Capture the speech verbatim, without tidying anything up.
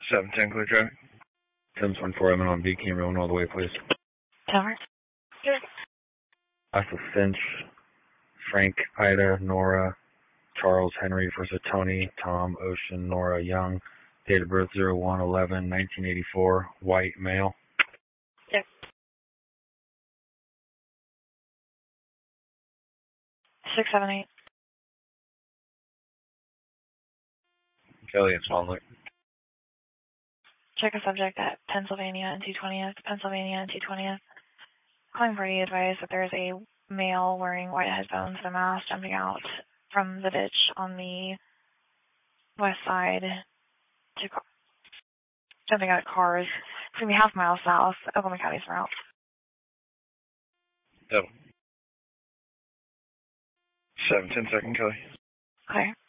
seven ten, clear traffic. ten twenty-four, I'm on V. Can you run all the way, please? Tower. Sure. Alpha Finch, Frank, Ida, Nora, Charles, Henry, versus Tony, Tom, Ocean, Nora, Young. Date of birth zero one eleven nineteen eighty-four, white, male. Yep. six seven eight. Kelly, it's Swan Lake. Check a subject at Pennsylvania and two twentieth. Pennsylvania and two twentieth. Calling for the advice that there is a male wearing white headphones and a mask jumping out from the ditch on the west side to car- jumping out of cars. It's going to be half a mile south, Oklahoma County's route. Double. seven ten second, Kelly. Okay.